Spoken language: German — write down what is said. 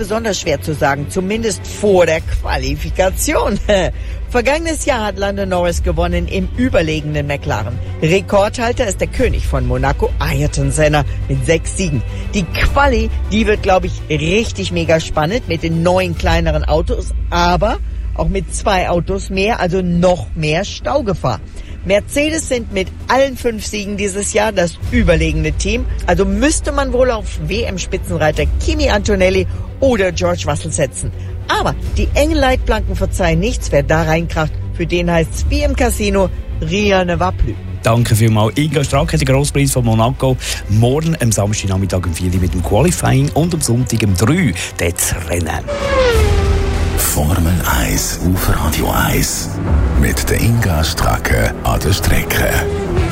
besonders schwer zu sagen, zumindest vor der Qualifikation. Vergangenes Jahr hat Lando Norris gewonnen im überlegenen McLaren. Rekordhalter ist der König von Monaco, Ayrton Senna, mit 6 Siegen. Die Quali, die wird, glaube ich, richtig mega spannend mit den neuen kleineren Autos, aber auch mit 2 Autos mehr, also noch mehr Staugefahr. Mercedes sind mit allen 5 Siegen dieses Jahr das überlegene Team. Also müsste man wohl auf WM-Spitzenreiter Kimi Antonelli oder George Russell setzen. Aber die engen Leitplanken verzeihen nichts. Wer da reinkracht, für den heißt's wie im Casino, rien ne va plus. Danke vielmals. Inga Stracke, der Grosspreis von Monaco. Morgen am Samstagnachmittag um 4 Uhr mit dem Qualifying und am Sonntag um 3 Uhr das Rennen. Formel 1 auf Radio 1 mit der Inga Stracke an der Strecke.